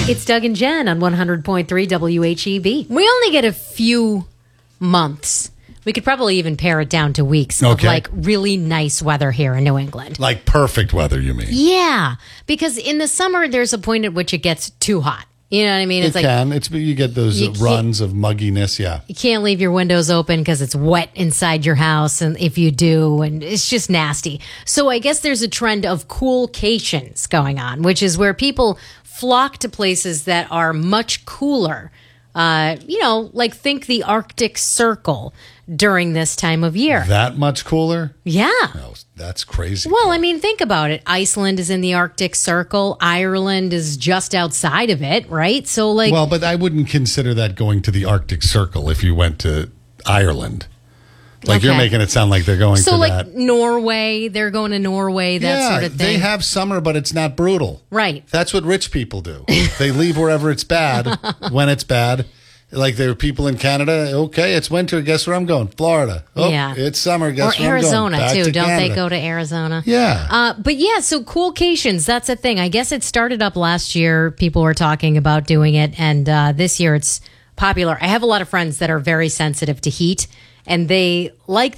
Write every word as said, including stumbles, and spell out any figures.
It's Doug and Jen on one hundred point three W H E B. We only get a few months. We could probably even pare it down to weeks of Okay. like really nice weather here in New England. Like perfect weather, you mean? Yeah, because in the summer, there's a point at which it gets too hot. You know what I mean? It It's like can. It's you get those You uh, can't- runs of mugginess. Yeah. you can't leave your windows open because it's wet inside your house, and if you do, and it's just nasty. So I guess there's a trend of coolcations going on, which is where people flock to places that are much cooler. Uh, you know, like think the Arctic Circle during this time of year. That much cooler? Yeah. No, that's crazy. Well, I mean, think about it. Iceland is in the Arctic Circle. Ireland is just outside of it, right? So, like, Well, but I wouldn't consider that going to the Arctic Circle if you went to Ireland. Like you're Okay. making it sound like they're going so to like that. Norway, they're going to Norway, that yeah, sort of thing. they have summer, but it's not brutal. Right. That's what rich people do. They leave wherever it's bad when it's bad. Like there are people in Canada. Okay, it's winter. Guess where I'm going? Florida. Oh, Yeah. it's summer. Guess Or where Arizona, I'm going? Back too. to Don't they Canada. go to Arizona? Yeah. Uh, but yeah, so coolcations, that's a thing. I guess it started up last year. People were talking about doing it. And uh, this year it's popular. I have a lot of friends that are very sensitive to heat, and they like